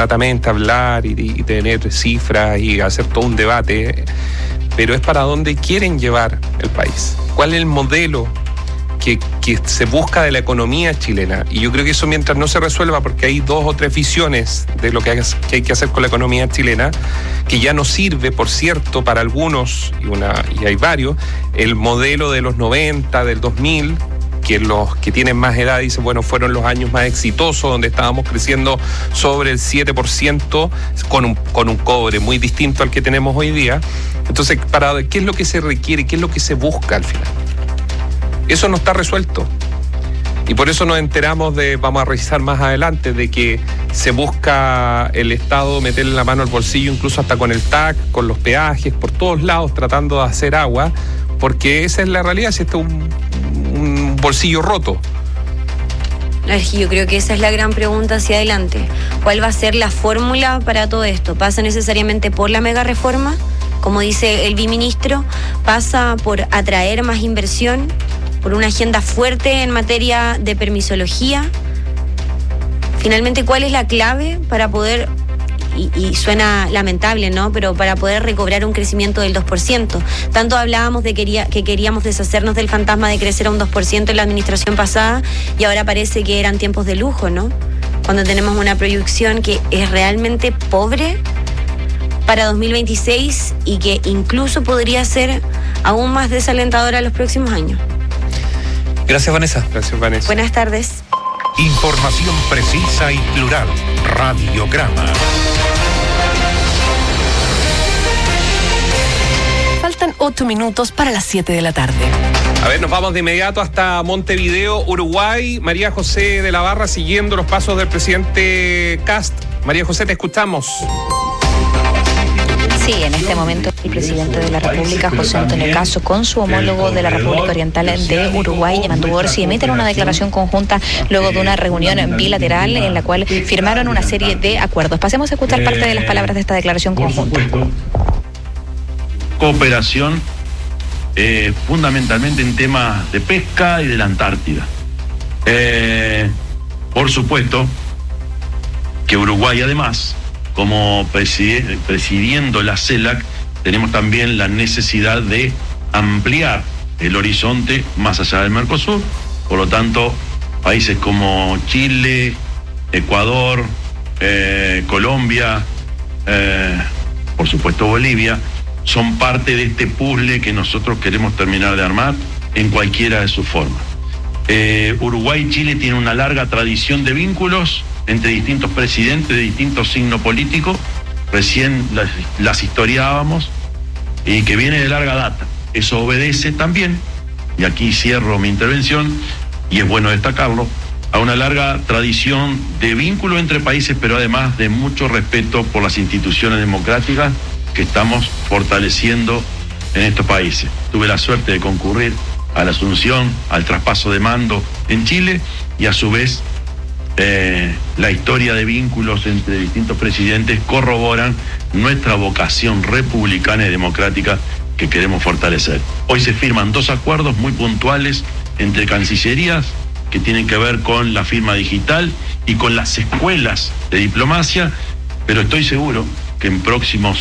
gratamente hablar y tener cifras y hacer todo un debate, pero es para dónde quieren llevar el país. ¿Cuál es el modelo que se busca de la economía chilena? Y yo creo que eso, mientras no se resuelva, porque hay 2 o 3 visiones de lo que hay que hacer con la economía chilena, que ya no sirve, por cierto, para algunos, y hay varios, el modelo de los 90, del 2000, que los que tienen más edad dicen, bueno, fueron los años más exitosos, donde estábamos creciendo sobre el 7%, con un cobre muy distinto al que tenemos hoy día. Entonces, ¿qué es lo que se requiere? ¿Qué es lo que se busca al final? Eso no está resuelto. Y por eso nos enteramos vamos a revisar más adelante, de que se busca el Estado meterle la mano al bolsillo, incluso hasta con el TAC, con los peajes, por todos lados, tratando de hacer agua, porque esa es la realidad, si este es un bolsillo roto. Yo creo que esa es la gran pregunta hacia adelante. ¿Cuál va a ser la fórmula para todo esto? ¿Pasa necesariamente por la mega reforma? Como dice el viceministro, ¿pasa por atraer más inversión? ¿Por una agenda fuerte en materia de permisología? Finalmente, ¿cuál es la clave para poder, y suena lamentable, ¿no?, pero para poder recobrar un crecimiento del 2%? Tanto hablábamos de que queríamos deshacernos del fantasma de crecer a un 2% en la administración pasada, y ahora parece que eran tiempos de lujo, ¿no? Cuando tenemos una proyección que es realmente pobre para 2026 y que incluso podría ser aún más desalentadora en los próximos años. Gracias, Vanessa. Gracias, Vanessa. Buenas tardes. Información precisa y plural. Radiograma. Faltan 8 minutos para las 7 de la tarde. A ver, nos vamos de inmediato hasta Montevideo, Uruguay. María José de la Barra, siguiendo los pasos del presidente Kast. María José, te escuchamos. Sí, en este momento el presidente de la República, José Antonio Cast, con su homólogo de la República Oriental de Uruguay, Yamandu Orsi, emiten una declaración conjunta luego de una reunión bilateral en la cual firmaron una serie de acuerdos. Pasemos a escuchar parte de las palabras de esta declaración conjunta. Cooperación fundamentalmente en temas de pesca y de la Antártida. Por supuesto que Uruguay, además, como presidiendo la CELAC, tenemos también la necesidad de ampliar el horizonte más allá del Mercosur. Por lo tanto, países como Chile, Ecuador, Colombia, por supuesto Bolivia, son parte de este puzzle que nosotros queremos terminar de armar en cualquiera de sus formas. Uruguay y Chile tienen una larga tradición de vínculos entre distintos presidentes de distintos signos políticos, recién las historiábamos, y que viene de larga data. Eso obedece también, y aquí cierro mi intervención, y es bueno destacarlo, a una larga tradición de vínculo entre países, pero además de mucho respeto por las instituciones democráticas que estamos fortaleciendo en estos países. Tuve la suerte de concurrir a la asunción, al traspaso de mando en Chile, y a su vez la historia de vínculos entre distintos presidentes corroboran nuestra vocación republicana y democrática que queremos fortalecer. Hoy se firman 2 acuerdos muy puntuales entre cancillerías que tienen que ver con la firma digital y con las escuelas de diplomacia, pero estoy seguro que en próximos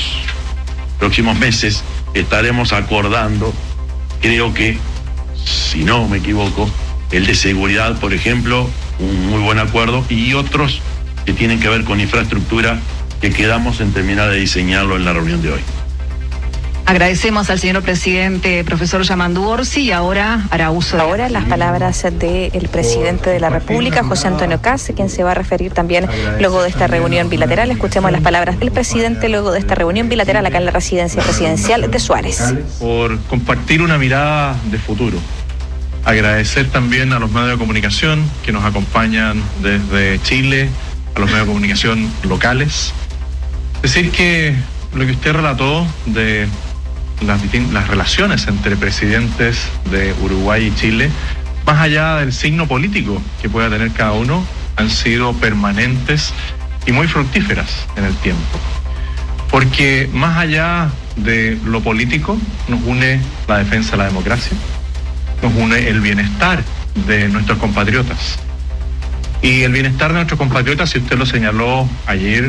meses estaremos acordando, creo que, si no me equivoco, el de seguridad, por ejemplo, un muy buen acuerdo, y otros que tienen que ver con infraestructura que quedamos en terminar de diseñarlo en la reunión de hoy. Agradecemos al señor presidente, profesor Yamandu Orsi, y ahora hará uso de... Ahora las palabras del presidente de la República, José Antonio Kast, quien se va a referir también luego de esta reunión bilateral. Escuchemos las palabras del presidente luego de esta reunión bilateral acá en la residencia presidencial de Suárez. Por compartir una mirada de futuro. Agradecer también a los medios de comunicación que nos acompañan desde Chile, a los medios de comunicación locales. Decir que lo que usted relató de las relaciones entre presidentes de Uruguay y Chile, más allá del signo político que pueda tener cada uno, han sido permanentes y muy fructíferas en el tiempo. Porque más allá de lo político, nos une la defensa de la democracia, nos une el bienestar de nuestros compatriotas. Y el bienestar de nuestros compatriotas, si usted lo señaló ayer,